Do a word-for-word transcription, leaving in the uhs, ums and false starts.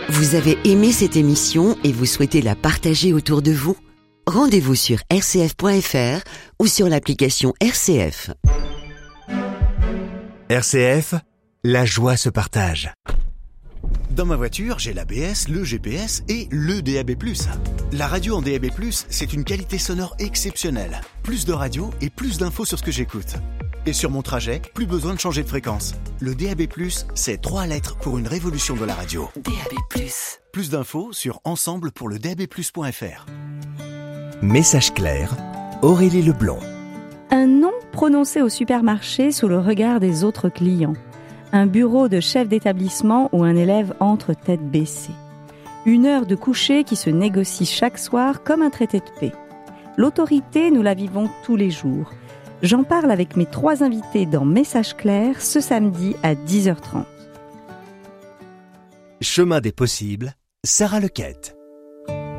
Vous avez aimé cette émission et vous souhaitez la partager autour de vous ? Rendez-vous sur r c f point f r ou sur l'application R C F. R C F, la joie se partage. Dans ma voiture, j'ai l'A B S, le G P S et le D A B plus. La radio en D A B plus, c'est une qualité sonore exceptionnelle. Plus de radio et plus d'infos sur ce que j'écoute. Et sur mon trajet, plus besoin de changer de fréquence. Le D A B plus, c'est trois lettres pour une révolution de la radio. D A B plus. Plus d'infos sur ensemble pour le d a b plus point f r. Message clair, Aurélie Leblond. Un nom prononcé au supermarché sous le regard des autres clients. Un bureau de chef d'établissement où un élève entre tête baissée. Une heure de coucher qui se négocie chaque soir comme un traité de paix. L'autorité, nous la vivons tous les jours. J'en parle avec mes trois invités dans Message clair ce samedi à dix heures trente. Chemin des possibles, Sarah Lequette.